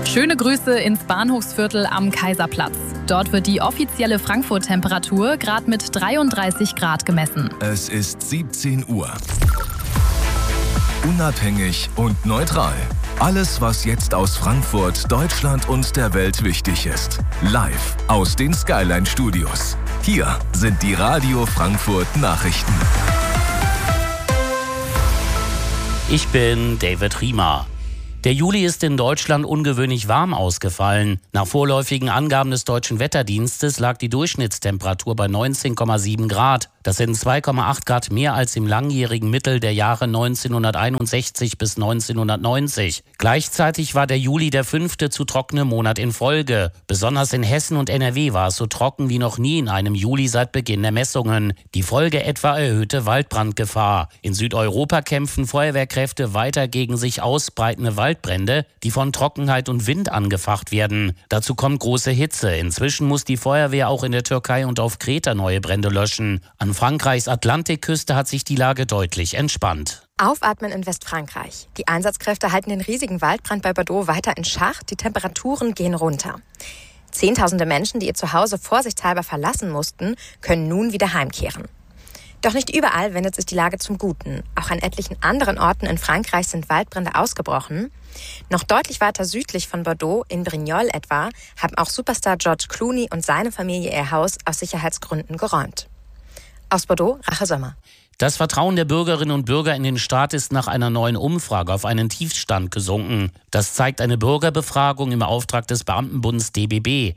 Schöne Grüße ins Bahnhofsviertel am Kaiserplatz. Dort wird die offizielle Frankfurt-Temperatur gerade mit 33 Grad gemessen. Es ist 17 Uhr. Unabhängig und neutral. Alles, was jetzt aus Frankfurt, Deutschland und der Welt wichtig ist. Live aus den Skyline-Studios. Hier sind die Radio Frankfurt Nachrichten. Ich bin David Riemer. Der Juli ist in Deutschland ungewöhnlich warm ausgefallen. Nach vorläufigen Angaben des Deutschen Wetterdienstes lag die Durchschnittstemperatur bei 19,7 Grad. Das sind 2,8 Grad mehr als im langjährigen Mittel der Jahre 1961 bis 1990. Gleichzeitig war der Juli der 5. zu trockene Monat in Folge. Besonders in Hessen und NRW war es so trocken wie noch nie in einem Juli seit Beginn der Messungen. Die Folge etwa erhöhte Waldbrandgefahr. In Südeuropa kämpfen Feuerwehrkräfte weiter gegen sich ausbreitende Waldbrände, die von Trockenheit und Wind angefacht werden. Dazu kommt große Hitze. Inzwischen muss die Feuerwehr auch in der Türkei und auf Kreta neue Brände löschen. An Frankreichs Atlantikküste hat sich die Lage deutlich entspannt. Aufatmen in Westfrankreich. Die Einsatzkräfte halten den riesigen Waldbrand bei Bordeaux weiter in Schach. Die Temperaturen gehen runter. Zehntausende Menschen, die ihr Zuhause vorsichtshalber verlassen mussten, können nun wieder heimkehren. Doch nicht überall wendet sich die Lage zum Guten. Auch an etlichen anderen Orten in Frankreich sind Waldbrände ausgebrochen. Noch deutlich weiter südlich von Bordeaux, in Brignoles etwa, haben auch Superstar George Clooney und seine Familie ihr Haus aus Sicherheitsgründen geräumt. Aus Bordeaux, Rache Sommer. Das Vertrauen der Bürgerinnen und Bürger in den Staat ist nach einer neuen Umfrage auf einen Tiefstand gesunken. Das zeigt eine Bürgerbefragung im Auftrag des Beamtenbunds DBB.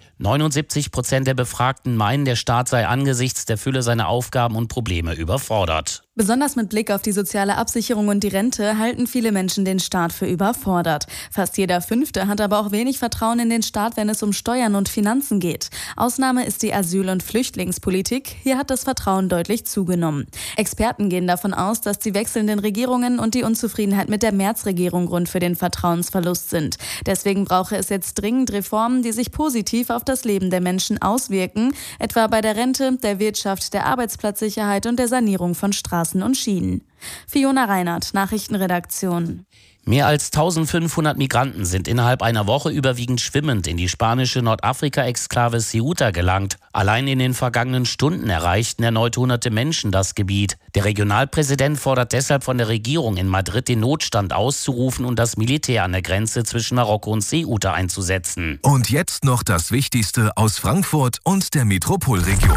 79% der Befragten meinen, der Staat sei angesichts der Fülle seiner Aufgaben und Probleme überfordert. Besonders mit Blick auf die soziale Absicherung und die Rente halten viele Menschen den Staat für überfordert. Fast jeder Fünfte hat aber auch wenig Vertrauen in den Staat, wenn es um Steuern und Finanzen geht. Ausnahme ist die Asyl- und Flüchtlingspolitik. Hier hat das Vertrauen deutlich zugenommen. Experten gehen davon aus, dass die wechselnden Regierungen und die Unzufriedenheit mit der Merz-Regierung Grund für den Vertrauensverlust sind. Deswegen brauche es jetzt dringend Reformen, die sich positiv auf das Leben der Menschen auswirken, etwa bei der Rente, der Wirtschaft, der Arbeitsplatzsicherheit und der Sanierung von Straßen und Schienen. Fiona Reinhardt, Nachrichtenredaktion. Mehr als 1500 Migranten sind innerhalb einer Woche überwiegend schwimmend in die spanische Nordafrika-Exklave Ceuta gelangt. Allein in den vergangenen Stunden erreichten erneut hunderte Menschen das Gebiet. Der Regionalpräsident fordert deshalb von der Regierung in Madrid, den Notstand auszurufen und das Militär an der Grenze zwischen Marokko und Ceuta einzusetzen. Und jetzt noch das Wichtigste aus Frankfurt und der Metropolregion.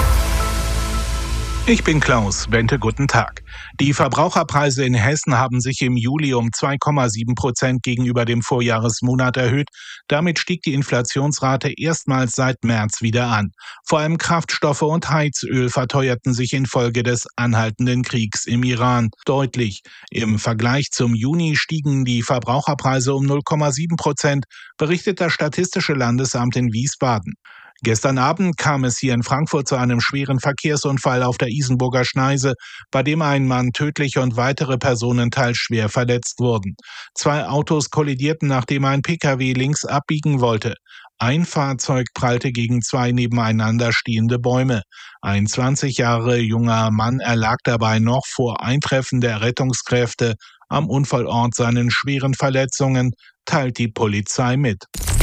Ich bin Klaus, Bente, guten Tag. Die Verbraucherpreise in Hessen haben sich im Juli um 2,7% gegenüber dem Vorjahresmonat erhöht. Damit stieg die Inflationsrate erstmals seit März wieder an. Vor allem Kraftstoffe und Heizöl verteuerten sich infolge des anhaltenden Kriegs im Iran deutlich. Im Vergleich zum Juni stiegen die Verbraucherpreise um 0,7%, berichtet das Statistische Landesamt in Wiesbaden. Gestern Abend kam es hier in Frankfurt zu einem schweren Verkehrsunfall auf der Isenburger Schneise, bei dem ein Mann tödlich und weitere Personen teils schwer verletzt wurden. 2 Autos kollidierten, nachdem ein Pkw links abbiegen wollte. Ein Fahrzeug prallte gegen 2 nebeneinander stehende Bäume. Ein 20 Jahre junger Mann erlag dabei noch vor Eintreffen der Rettungskräfte am Unfallort seinen schweren Verletzungen, teilt die Polizei mit.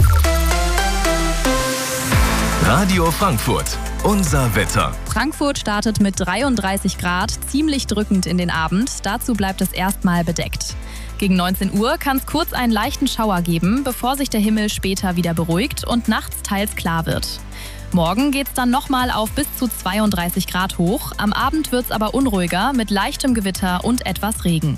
Radio Frankfurt, unser Wetter. Frankfurt startet mit 33 Grad, ziemlich drückend in den Abend. Dazu bleibt es erstmal bedeckt. Gegen 19 Uhr kann es kurz einen leichten Schauer geben, bevor sich der Himmel später wieder beruhigt und nachts teils klar wird. Morgen geht es dann nochmal auf bis zu 32 Grad hoch. Am Abend wird es aber unruhiger mit leichtem Gewitter und etwas Regen.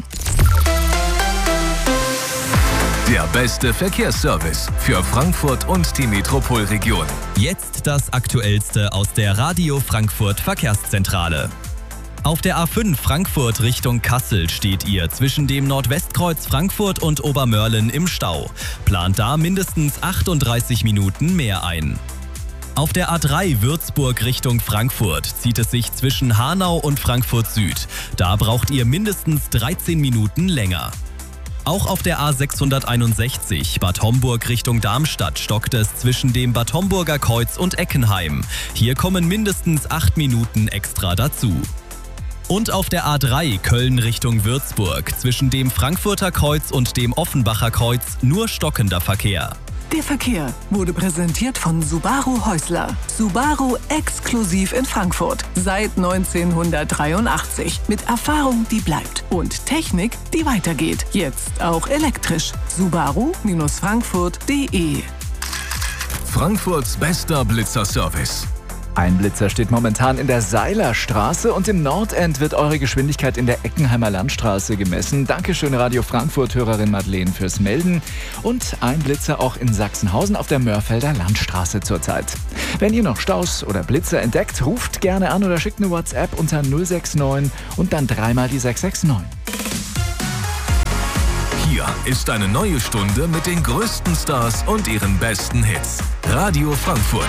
Der beste Verkehrsservice für Frankfurt und die Metropolregion. Jetzt das Aktuellste aus der Radio Frankfurt Verkehrszentrale. Auf der A5 Frankfurt Richtung Kassel steht ihr zwischen dem Nordwestkreuz Frankfurt und Obermörlen im Stau. Plant da mindestens 38 Minuten mehr ein. Auf der A3 Würzburg Richtung Frankfurt zieht es sich zwischen Hanau und Frankfurt Süd. Da braucht ihr mindestens 13 Minuten länger. Auch auf der A661 Bad Homburg Richtung Darmstadt stockt es zwischen dem Bad Homburger Kreuz und Eckenheim. Hier kommen mindestens 8 Minuten extra dazu. Und auf der A3 Köln Richtung Würzburg zwischen dem Frankfurter Kreuz und dem Offenbacher Kreuz nur stockender Verkehr. Der Verkehr wurde präsentiert von Subaru Häusler. Subaru exklusiv in Frankfurt. Seit 1983. Mit Erfahrung, die bleibt. Und Technik, die weitergeht. Jetzt auch elektrisch. Subaru-Frankfurt.de. Frankfurts bester Blitzerservice. Ein Blitzer steht momentan in der Seilerstraße und im Nordend wird eure Geschwindigkeit in der Eckenheimer Landstraße gemessen. Dankeschön Radio Frankfurt-Hörerin Madeleine fürs Melden. Und ein Blitzer auch in Sachsenhausen auf der Mörfelder Landstraße zurzeit. Wenn ihr noch Staus oder Blitzer entdeckt, ruft gerne an oder schickt eine WhatsApp unter 069 und dann dreimal die 669. Hier ist eine neue Stunde mit den größten Stars und ihren besten Hits. Radio Frankfurt.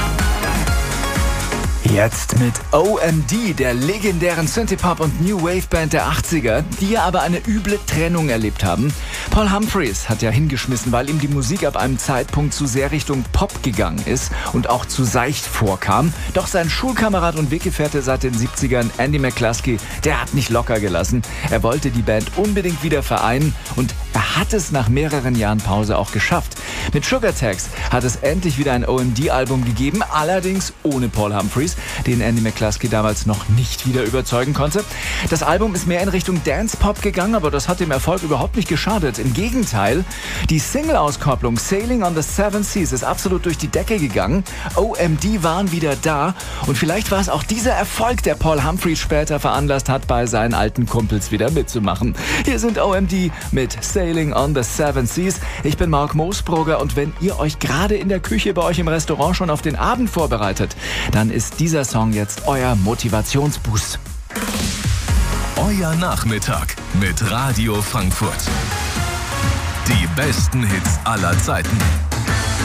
Jetzt mit OMD, der legendären Synthie-Pop- und New Wave-Band der 80er, die ja aber eine üble Trennung erlebt haben. Paul Humphreys hat ja hingeschmissen, weil ihm die Musik ab einem Zeitpunkt zu sehr Richtung Pop gegangen ist und auch zu seicht vorkam. Doch sein Schulkamerad und Weggefährte seit den 70ern, Andy McCluskey, der hat nicht locker gelassen. Er wollte die Band unbedingt wieder vereinen und er hat es nach mehreren Jahren Pause auch geschafft. Mit Sugar Tax hat es endlich wieder ein OMD-Album gegeben, allerdings ohne Paul Humphreys, den Andy McCluskey damals noch nicht wieder überzeugen konnte. Das Album ist mehr in Richtung Dance-Pop gegangen, aber das hat dem Erfolg überhaupt nicht geschadet. Im Gegenteil, die Single-Auskopplung Sailing on the Seven Seas ist absolut durch die Decke gegangen. OMD waren wieder da und vielleicht war es auch dieser Erfolg, der Paul Humphreys später veranlasst hat, bei seinen alten Kumpels wieder mitzumachen. Hier sind OMD mit Sailing on the Seven Seas. Ich bin Mark Moosbrugger und wenn ihr euch gerade in der Küche bei euch im Restaurant schon auf den Abend vorbereitet, dann ist dieser Song jetzt euer Motivationsboost. Euer Nachmittag mit Radio Frankfurt. Die besten Hits aller Zeiten.